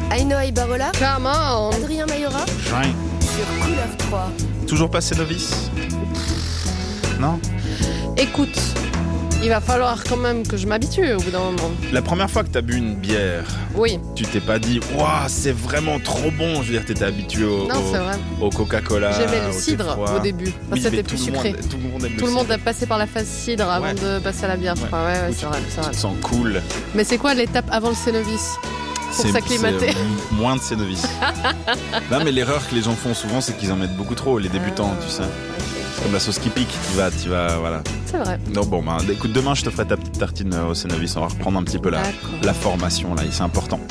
Ainoa Ibarola, Comment? Adrien Mayora, Jean. sur Couleur 3. Toujours pas Cénovis? Non? Écoute, il va falloir quand même que je m'habitue au bout d'un moment. La première fois que t'as bu une bière, Oui, tu t'es pas dit « Waouh, c'est vraiment trop bon !» Je veux dire, t'étais habitué non, c'est vrai. au Coca-Cola, J'aimais le au cidre Thé-Froid. au début. Parce Oui, que c'était mais plus tout le sucré. monde aime Tout le monde cidre. a passé par la phase cidre avant Ouais. de passer à la bière, je Ouais. crois. Ouais, Où c'est tu- vrai, c'est Tu vrai. te sens cool. Mais c'est quoi l'étape avant le Cénovis pour s'acclimater? c'est moins de Cénovis. Non, mais l'erreur que les gens font souvent, c'est qu'ils en mettent beaucoup trop, les débutants, tu sais. Comme la sauce qui pique, tu vas, voilà. C'est vrai. Non, bon, écoute, demain, je te ferai ta petite tartine au Cénovis. On va reprendre un petit peu la D'accord. formation, là, c'est important.